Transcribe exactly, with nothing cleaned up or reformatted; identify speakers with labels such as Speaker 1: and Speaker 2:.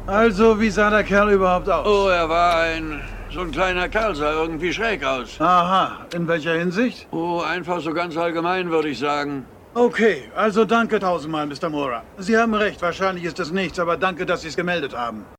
Speaker 1: Also, wie sah der Kerl überhaupt aus?
Speaker 2: Oh, er war ein... So ein kleiner Kerl, sah irgendwie schräg aus.
Speaker 1: Aha, in welcher Hinsicht?
Speaker 2: Oh, einfach so ganz allgemein, würde ich sagen.
Speaker 1: Okay, also danke tausendmal, Mister Mora. Sie haben recht, wahrscheinlich ist es nichts, aber danke, dass Sie es gemeldet haben.